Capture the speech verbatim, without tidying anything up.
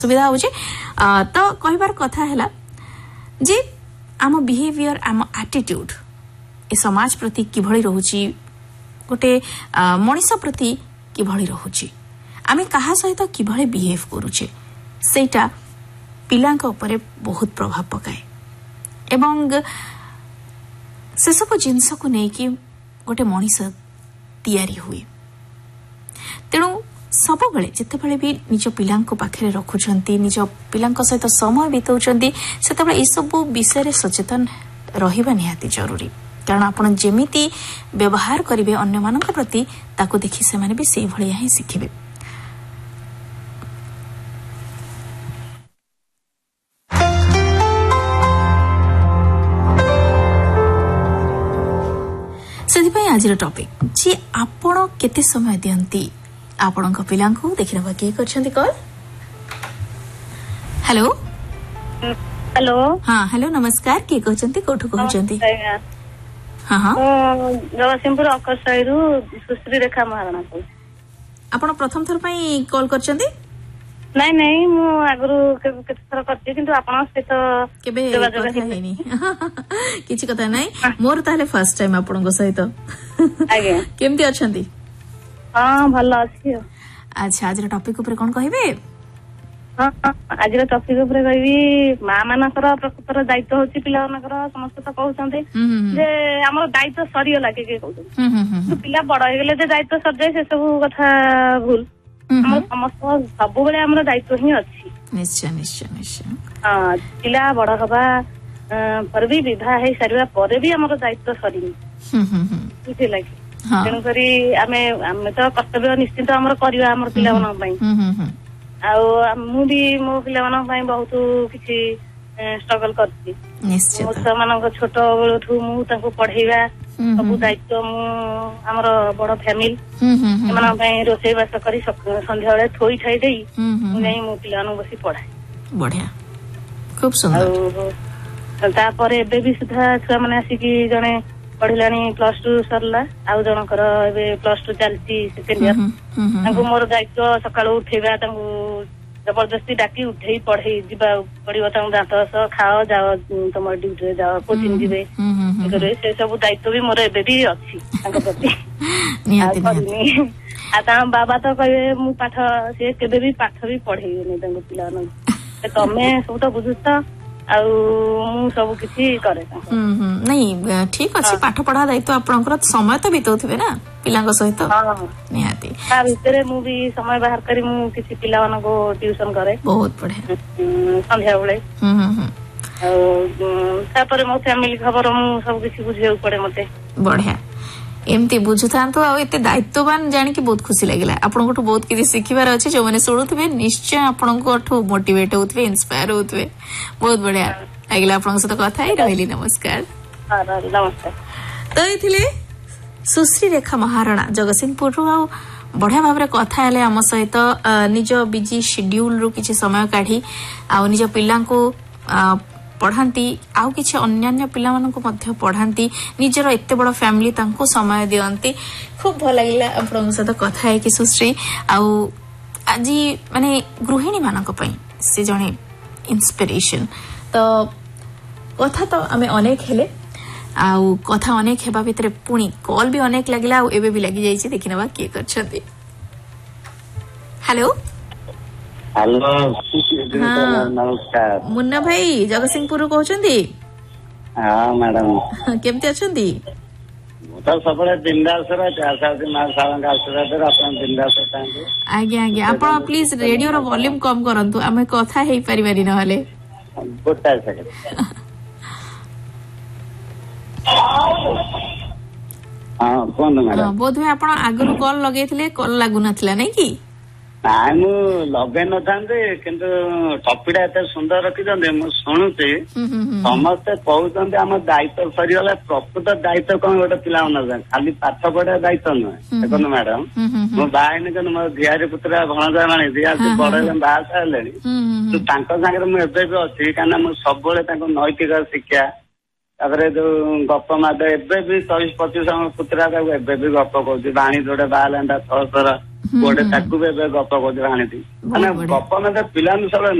सुविधा हो तो कहबार कथा है जे आम बिहेवियर आम एटीट्यूड ए समाज प्रति किभଳି रहुची गोटे मनीष प्रति किभଳି रहुची आमे कहा सहित किभଳି बिहेव करूचे सेटा पिलांक उपरे बहुत प्रभाव पकाए एवं से सब जिनस को लेकिन गोटे मनीष तैयारी हुए तेणु सब बेले जिते भी निज पिलांक पाखे रखुचंती निज पिलांक सहित समय बिताउचंती सेतबेले ए सब विषय सचेतन रहिबा निहाती जरूरी कारण आपण जेमिति व्यवहार करिवे अन्य मानक प्रति ताको देखि से माने भी सेही भलिया ही सिखिबे। आज टॉपिक जी आपण केते समय दियंती आपण पिलांकु देखिनबा के करछंती कॉल। हेलो हेलो हाँ हेलो नमस्कार के कहचंती कोठु कहचंती। हाँ हाँ जगतसिंहपुर अकसाईरु सुश्री रेखा महाराणा को आपण प्रथम थर पई कॉल करछंती। नहीं नहीं मु आगरु केते थर करछि किंतु आपण से तो केबे कथा हेनी किछि कथा नै मोर ताले फर्स्ट टाइम आपण को सहित आगे केमती अछंती। हां भलो अछि। अच्छा आज टॉपिक ऊपर कोन कहिबे। हां आज टॉपिक ऊपर कहबी मां मानकर प्रकृतर दायित्व होछि पिला मानकर समस्त तो कहउछन्ते जे हमर दायित्व सरियो लागे के कहउछन्ते हम्म हम्म पिला बड़ हो गेले जे दायित्व सब जाय से सब कथा भूल हमर समस्त सब बेले हमर दायित्व ही अछि। निश्चय निश्चय निश्चय हां पिला बड़ हबा पर भी विवाह है सारिबा पर भी हमर दायित्व सरिनी हम्म हम्म बुझे लागे तेणु करी आमे आमे तो कर्तव्य निश्चित हमर करिवा हमर पिला मन पई आ मु भी मो पिला मन पई बहुत किछि स्ट्रगल करछि। निश्चित मो समान छोट बेलठू मु ताको पढेइबा सब दायित्व मु हमर बड़ फैमिली समान पई रोसई बास करी संध्या बेले थोई ठाई देई नै मो पिला मन बसी पढाए। बढ़िया खूब सुंदर तापर एबे भी सुधा छुआ माने आसी कि जने पढ़िलानी प्लस टू सरला आउ जनकर एबे प्लस टू चलती सेकेंड ईयर तांको मोर दायित्व सकाळू उठेबा तांको जबरदस्ती डाकी उठेई पढ़े जीवा पड़िबो तांको दांतस खाओ जाओ तुम ड्यूटी रे जाओ कोचिंग जीवे करे से सब दायित्व भी मोर एबे भी अछि तांको प्रति निहाती निहाती आ ता बाबा तो कहे मु पाठ से केबे भी पाठ भी पढ़ेइनी तांको पिला न तमे सब तो बुझुता आउ मु सब किछि करे हम्म हम्म नहीं ठीक अछि पाठ पढ़ा दायित्व आपनकर समय तो बितौथिबे ना पिलांक सहित हां निहाती ता भितरे मु भी समय बाहर करी मु किछि पिला मन को ट्यूशन करे बहुत बढ़िया संध्या बेले हम्म हम्म आ तापर मो फैमिली खबर मु सब किछि बुझियो पड़े मते बढ़िया एमती बुझुथांतो आ एते दायित्ववान जानि कि बहुत खुशी लागिला आपनकोठो बहुत किछि सिखिबार अछि जो माने सुनुथबे निश्चय आपनकोठो मोटिवेट होथबे इंस्पायर होथबे बहुत बढ़िया लागिला आपनक सहित कथा ही रहली। नमस्कार। हां नमस्कार। तो इथिले सुश्री रेखा महाराणा जगतसिंहपुर रो बढ़िया भाव कथा हेले आम सहित निज बिजी शेड्यूल रु किछि समय काढी आ निज पिलांको पढ़ाती आउ किछि अन्यान्य पिला माननको मध्य पढ़ाती निजर एते बड़ फैमिली तांको समय दियंती खूब भल लागिला आपनक सहित कथा है कि सुश्री आउ आज माने गृहिणी मानक पई से जणे इंस्पिरेशन तो कथा तो आमे अनेक हेले आउ कथा अनेक हेबा भितरे पुणी कॉल भी अनेक लागिला आउ एबे भी लागि जाईछि देखिनबा के करछथि। हेलो हेलो नमस्कार मुन्ना भाई जगतसिंहपुर कहउछंती। हां मैडम केमती अछंती। तो सबले बिंदास रे चारसादी माल सालंग आशीर्वाद अपन बिंदास तांगे आज्ञा आज्ञा आपण प्लीज रेडियो रो वॉल्यूम कम करंतु आमे कथा हेई परिबारी न हले गोटा सेकंड। हां कोन मैडम हां बोध में आपण आगु कॉल लगेथिले कॉल लागु नथिला नै की ନାଇଁ ମୁଁ ଲଗେଇ ନଥାନ୍ତି କିନ୍ତୁ ଟପିଟା ଏତେ ସୁନ୍ଦର ରଖିଛନ୍ତି ମୁଁ ଶୁଣୁଛି ସମସ୍ତେ କହୁଛନ୍ତି ଆମ ଦାୟିତ୍ୱ ସରିଗଲା ପ୍ରକୃତ ଦାୟିତ୍ୱ କଣ ଗୋଟେ ପିଲାମାନେ ଖାଲି ପାଠ ପଢିବା ଦାୟିତ୍ୱ ନୁହେଁ ଦେଖନ୍ତୁ ମ୍ୟାଡାମ ମୁଁ ବାହା ହେଇନି କିନ୍ତୁ ମୋ ଝିଆରୀ ପୁତୁରା ଭଣଜା ମାନେ ଝିଆରୀ ବଡ ହେଲେ ବାହା ସାରିଲେଣି ତାଙ୍କ ସାଙ୍ଗରେ ମୁଁ ଏବେ ବି ଅଛି କାହିଁକିନା ମୁଁ ସବୁବେଳେ ତାଙ୍କୁ ନୈତିକ ଶିକ୍ଷା ତାପରେ ଯୋଉ ଗପ ମାଦ ଏବେ ବି ଚବିଶ ପଚିଶ ପୁତୁରା ତାକୁ ଏବେ ବି ଗପ କହୁଛି ବାଣୀ ଯୋଉଟା ବାହା ହେଲାଣି ତା ଛଅ ଥର ଗୋଟେ ତାକୁ ବି ଏବେ ଗପ କହୁଥିଲା ଆଣିଥିଲି ମାନେ ଗପ ମାନେ ପିଲାମାନେ ସବୁବେଳେ